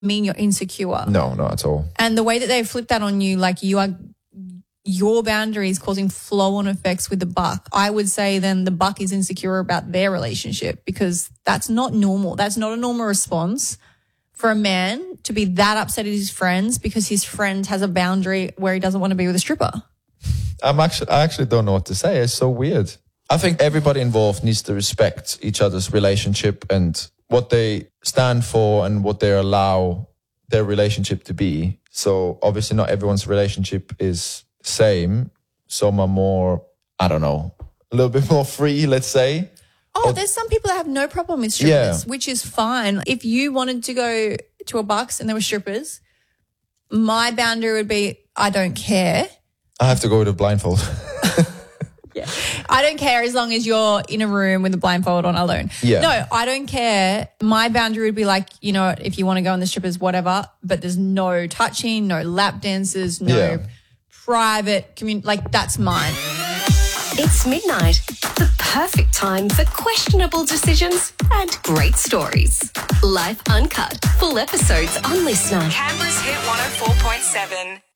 mean you're insecure. No, not at all. And the way that they flip that on you, like your boundaries causing flow-on effects with the buck, I would say then the buck is insecure about their relationship, because that's not normal. That's not a normal response for a man to be that upset at his friends because his friend has a boundary where he doesn't want to be with a stripper. I actually don't know what to say. It's so weird. I think everybody involved needs to respect each other's relationship and what they stand for and what they allow their relationship to be. So obviously not everyone's relationship is same. Some are more, I don't know, a little bit more free, let's say. Oh, there's some people that have no problem with strippers, which is fine. If you wanted to go to a Bucks and there were strippers, my boundary would be, I don't care. I have to go with a blindfold. Yeah. I don't care as long as you're in a room with a blindfold on alone. Yeah. No, I don't care. My boundary would be like, you know, if you want to go on the strippers, whatever, but there's no touching, no lap dances, no private community. Like, that's mine. It's midnight, the perfect time for questionable decisions and great stories. Life Uncut, full episodes on Listener. Canberra's Hit 104.7.